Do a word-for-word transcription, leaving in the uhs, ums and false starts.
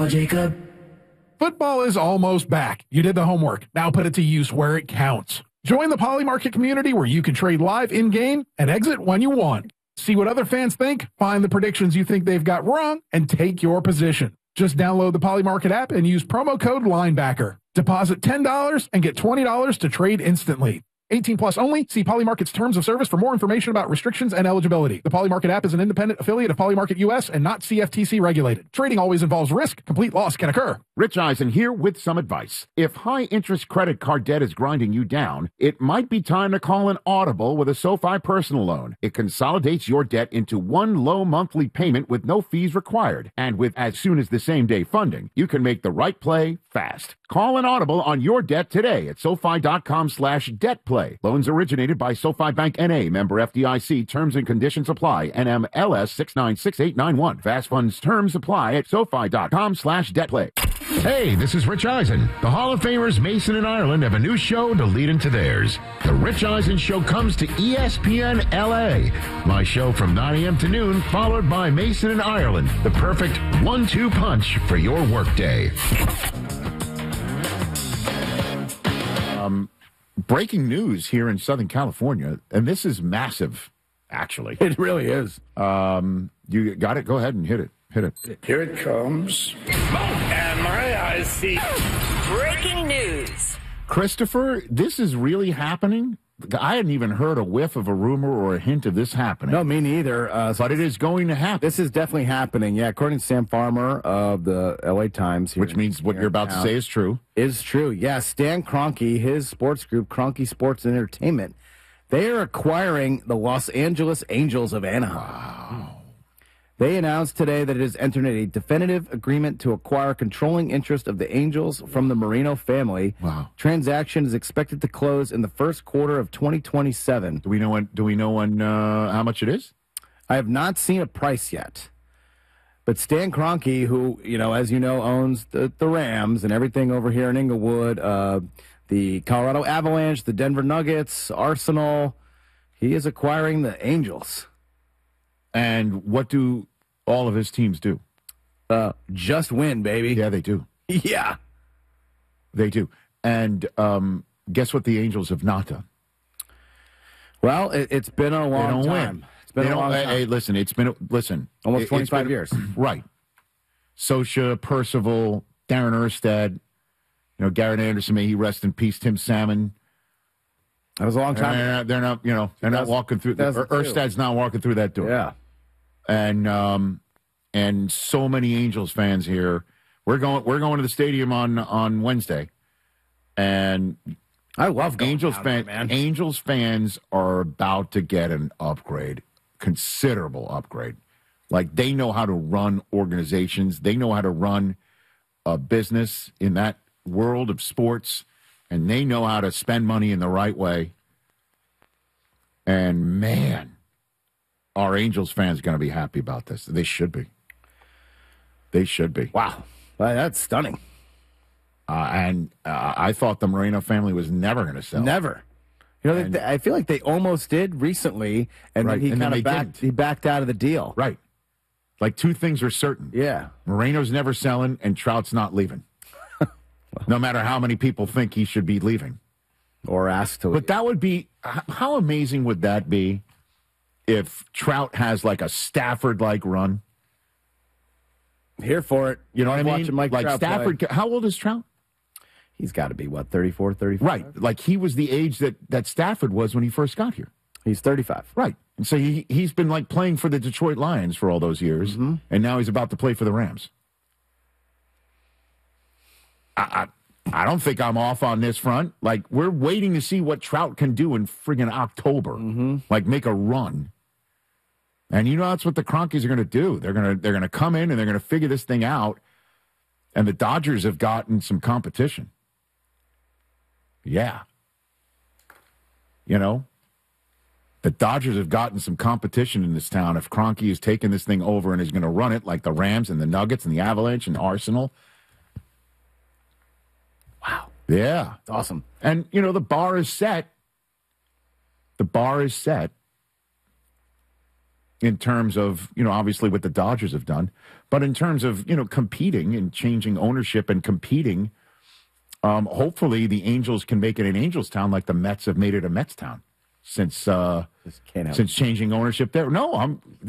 Jacob. Football is almost back. You did the homework. Now put it to use where it counts. Join the Poly Market community where you can trade live in-game and exit when you want. See what other fans think, find the predictions you think they've got wrong, and take your position. Just download the Poly Market app and use promo code LINEBACKER. Deposit ten dollars and get twenty dollars to trade instantly. eighteen plus only. See Poly Market's terms of service for more information about restrictions and eligibility. The Poly Market app is an independent affiliate of Poly Market U S and not C F T C regulated. Trading always involves risk. Complete loss can occur. Rich Eisen here with some advice. If high-interest credit card debt is grinding you down, it might be time to call an audible with a SoFi personal loan. It consolidates your debt into one low monthly payment with no fees required. And with as soon as the same-day funding, you can make the right play fast. Call an audible on your debt today at SoFi.com slash debt play. Loans originated by SoFi Bank N A, member F D I C. Terms and conditions apply. N M L S six nine six eight nine one. Fast funds terms apply at SoFi.com slash debt play. Hey, this is Rich Eisen. The Hall of Famers Mason and Ireland have a new show to lead into theirs. The Rich Eisen Show comes to E S P N L A. My show from nine a.m. to noon, followed by Mason and Ireland. The perfect one two punch for your workday. Um, breaking news here in Southern California, and this is massive, actually. It really is. Um, you got it? Go ahead and hit it. Hit it. Here it comes. And my eyes see. Breaking news. Christopher, this is really happening? I hadn't even heard a whiff of a rumor or a hint of this happening. No, me neither. Uh, but it is going to happen. This is definitely happening. Yeah, according to Sam Farmer of the L A Times. Which means what you're about to say is true. Is true. Yeah, Stan Kroenke, his sports group, Kroenke Sports and Entertainment, they are acquiring the Los Angeles Angels of Anaheim. Wow. They announced today that it has entered a definitive agreement to acquire controlling interest of the Angels from the Marino family. Wow. Transaction is expected to close in the first quarter of twenty twenty-seven. Do we know when? Do we know when? Uh, how much it is? I have not seen a price yet. But Stan Kroenke, who, you know, as you know, owns the, the Rams and everything over here in Inglewood, uh, the Colorado Avalanche, the Denver Nuggets, Arsenal, he is acquiring the Angels. And what do all of his teams do? Uh, just win, baby. Yeah, they do. Yeah. They do. And um, guess what the Angels have not done? Well, it, it's been a long they don't time. Win. It's been they a long hey, time. Hey, listen, it's been, listen. Almost it, twenty-five been, years. Right. Sosha, Percival, Darren Erstad, you know, Garrett Anderson, may he rest in peace, Tim Salmon. That was a long time. They're not, they're not you know, they're not walking through, Erstad's not walking through that door. Yeah. And um, and so many Angels fans here. We're going. We're going to the stadium on, on Wednesday, and I love going Angels fans. Man. Angels fans are about to get an upgrade, considerable upgrade. Like they know how to run organizations. They know how to run a business in that world of sports, and they know how to spend money in the right way. And man, our Angels fans are going to be happy about this. They should be. They should be. Wow. Well, that's stunning. Uh, and uh, I thought the Moreno family was never going to sell. Never. You know, And- they, I feel like they almost did recently, and Right, then he and then kind they of backed. didn't. He backed out of the deal. Right. Like two things are certain. Yeah. Moreno's never selling, and Trout's not leaving. No matter how many people think he should be leaving. Or asked to. But that would be, h- how amazing would that be if Trout has like a Stafford-like run? Here for it. You know what I mean? Watch him like, like Trout Stafford, play. how old is Trout? He's got to be, what, thirty-four, thirty-five? Right. Like he was the age that, that Stafford was when he first got here. He's thirty-five. Right. And so he, he's been like playing for the Detroit Lions for all those years, Mm-hmm. and now he's about to play for the Rams. I, I, I don't think I'm off on this front. Like, we're waiting to see what Trout can do in friggin' October. Mm-hmm. Like, make a run. And you know that's what the Kroenkes are going to do. They're going to they're going to come in and they're going to figure this thing out. And the Dodgers have gotten some competition. Yeah. You know, the Dodgers have gotten some competition in this town. If Kroenke is taking this thing over and is going to run it like the Rams and the Nuggets and the Avalanche and Arsenal. Wow. Yeah. It's awesome. And, you know, the bar is set. The bar is set. in terms of, you know, obviously what the Dodgers have done, but in terms of, you know, competing and changing ownership and competing, um, hopefully the Angels can make it an Angels town like the Mets have made it a Mets town since uh, since changing ownership there. No, I'm